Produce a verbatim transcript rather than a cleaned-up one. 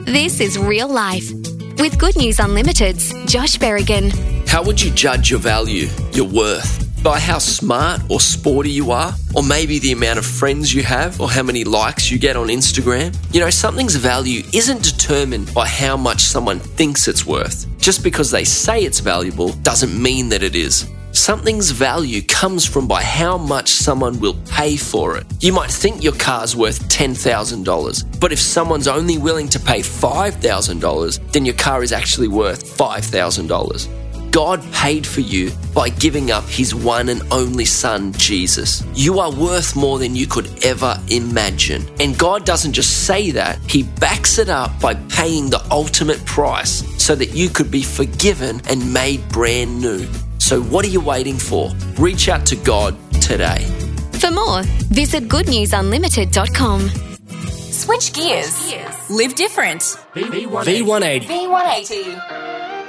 This is Real Life with Good News Unlimited's Josh Berrigan. How would you judge your value, your worth? By how smart or sporty you are? Or maybe the amount of friends you have or how many likes you get on Instagram? You know, something's value isn't determined by how much someone thinks it's worth. Just because they say it's valuable doesn't mean that it is. Something's value comes from by how much someone will pay for it. You might think your car's worth ten thousand dollars, but if someone's only willing to pay five thousand dollars, then your car is actually worth five thousand dollars. God paid for you by giving up his one and only son, Jesus. You are worth more than you could ever imagine. And God doesn't just say that, he backs it up by paying the ultimate price so that you could be forgiven and made brand new. So what are you waiting for? Reach out to God today. For more, visit good news unlimited dot com. Switch gears. Live different. V one eighty. V one eighty.